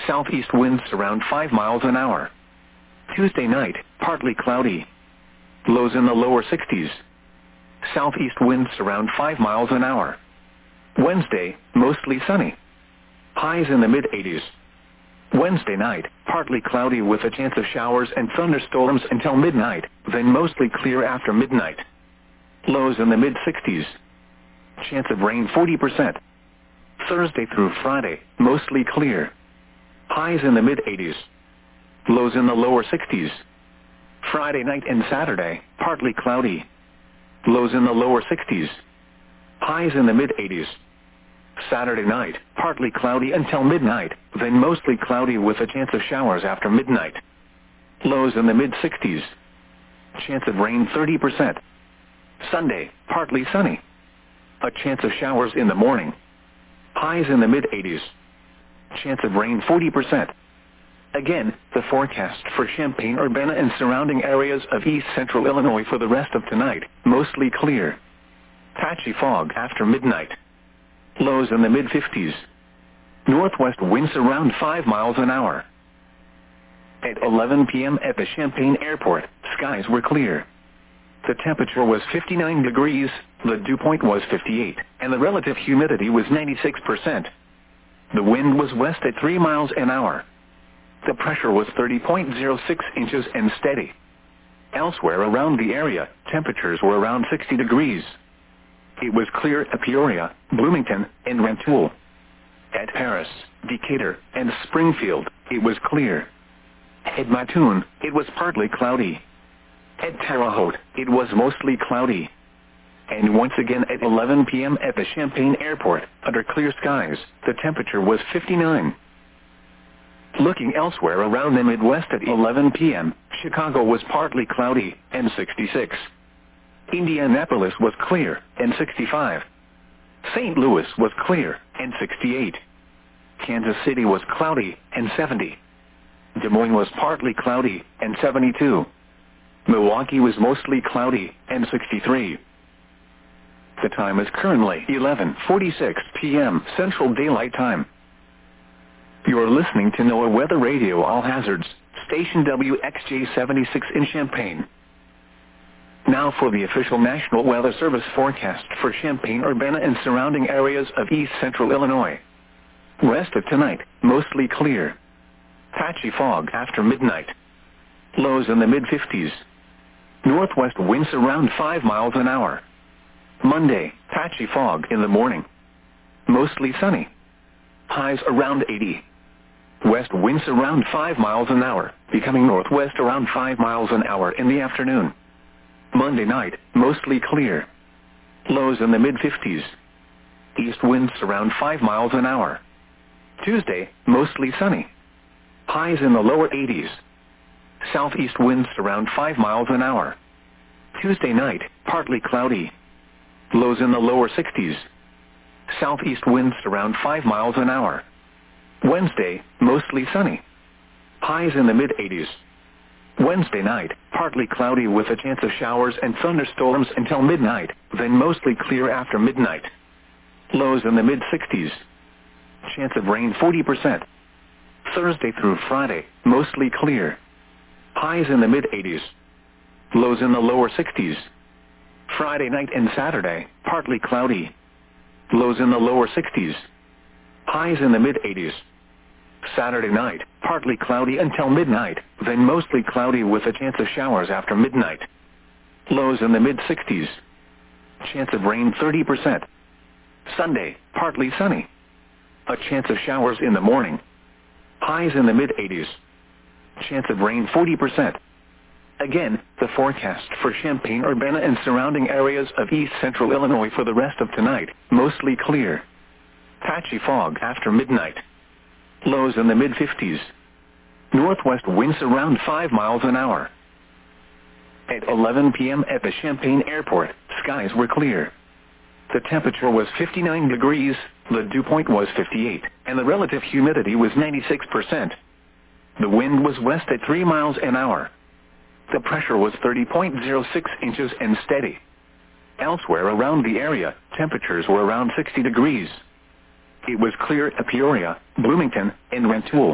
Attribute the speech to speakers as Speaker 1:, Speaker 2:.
Speaker 1: Southeast winds around 5 miles an hour. Tuesday night, partly cloudy. Lows in the lower 60s. Southeast winds around 5 miles an hour. Wednesday, mostly sunny. Highs in the mid-80s. Wednesday night, partly cloudy with a chance of showers and thunderstorms until midnight, then mostly clear after midnight. Lows in the mid-60s. Chance of rain 40%. Thursday through Friday, mostly clear. Highs in the mid-80s. Lows in the lower 60s. Friday night and Saturday, partly cloudy. Lows in the lower 60s. Highs in the mid-80s. Saturday night, partly cloudy until midnight, then mostly cloudy with a chance of showers after midnight. Lows in the mid-60s. Chance of rain 30%. Sunday, partly sunny. A chance of showers in the morning. Highs in the mid-80s. Chance of rain 40%. Again, the forecast for Champaign-Urbana and surrounding areas of east central Illinois for the rest of tonight, mostly clear. Patchy fog after midnight. Lows in the mid-50s. Northwest winds around 5 miles an hour. At 11 p.m. at the Champaign Airport, skies were clear. The temperature was 59 degrees, the dew point was 58, and the relative humidity was 96%. The wind was west at 3 miles an hour. The pressure was 30.06 inches and steady. Elsewhere around the area, temperatures were around 60 degrees. It was clear at Peoria, Bloomington, and Rantoul. At Paris, Decatur, and Springfield, it was clear. At Mattoon, it was partly cloudy. At Terre Haute, it was mostly cloudy. And once again at 11 p.m. at the Champaign Airport, under clear skies, the temperature was 59. Looking elsewhere around the Midwest at 11 p.m., Chicago was partly cloudy, and 66. Indianapolis was clear, and 65. St. Louis was clear, and 68. Kansas City was cloudy, and 70. Des Moines was partly cloudy, and 72. Milwaukee was mostly cloudy, and 63. The time is currently 11:46 p.m. Central Daylight Time. You are listening to NOAA Weather Radio All Hazards, station WXJ-76 in Champaign. Now for the official National Weather Service forecast for Champaign-Urbana and surrounding areas of east central Illinois. Rest of tonight, mostly clear. Patchy fog after midnight. Lows in the mid-50s. Northwest winds around 5 miles an hour. Monday, patchy fog in the morning. Mostly sunny. Highs around 80. West winds around 5 miles an hour, becoming northwest around 5 miles an hour in the afternoon. Monday night, mostly clear. Lows in the mid-50s. East winds around 5 miles an hour. Tuesday, mostly sunny. Highs in the lower 80s. Southeast winds around 5 miles an hour. Tuesday night, partly cloudy. Lows in the lower 60s. Southeast winds around 5 miles an hour. Wednesday, mostly sunny. Highs in the mid-80s. Wednesday night, partly cloudy with a chance of showers and thunderstorms until midnight, then mostly clear after midnight. Lows in the mid-60s. Chance of rain 40%. Thursday through Friday, mostly clear. Highs in the mid-80s. Lows in the lower 60s. Friday night and Saturday, partly cloudy. Lows in the lower 60s. Highs in the mid-80s. Saturday night, partly cloudy until midnight, then mostly cloudy with a chance of showers after midnight. Lows in the mid-60s. Chance of rain 30%. Sunday, partly sunny. A chance of showers in the morning. Highs in the mid-80s. Chance of rain 40%. Again, the forecast for Champaign-Urbana and surrounding areas of east central Illinois for the rest of tonight, mostly clear. Patchy fog after midnight. Lows in the mid-50s. Northwest winds around 5 miles an hour. At 11 p.m. at the Champaign Airport, skies were clear. The temperature was 59 degrees, the dew point was 58, and the relative humidity was 96%. The wind was west at 3 miles an hour. The pressure was 30.06 inches and steady. Elsewhere around the area, temperatures were around 60 degrees. It was clear at Peoria, Bloomington, and Rantoul.